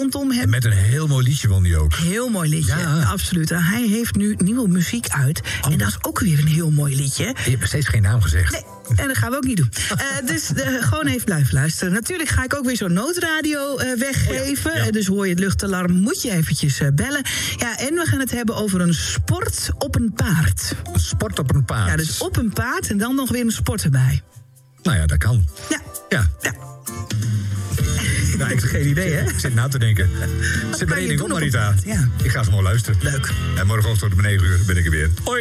rondom hem. En met een heel mooi liedje won hij ook. Heel mooi liedje, Ja. absoluut. Hij heeft nu nieuwe muziek uit. En dat is ook weer een heel mooi liedje. Je hebt nog steeds geen naam gezegd. Nee, en dat gaan we ook niet doen. Dus gewoon even blijven luisteren. Natuurlijk ga ik ook weer zo'n noodradio weggeven. Ja. Dus hoor je het luchtalarm, moet je eventjes bellen. Ja, en we gaan het hebben over een sport op een paard. Een sport op een paard. Ja, dus op een paard en dan nog weer een sport erbij. Nou ja, dat kan. Ja. Ja. Ja. Nou, ik heb geen idee, hè? Ik zit na te denken. Zit er kan één je ding doen op, op een Marita. paard, ja. Ik ga gewoon luisteren. Leuk. En morgenochtend om 9 uur ben ik er weer. Hoi.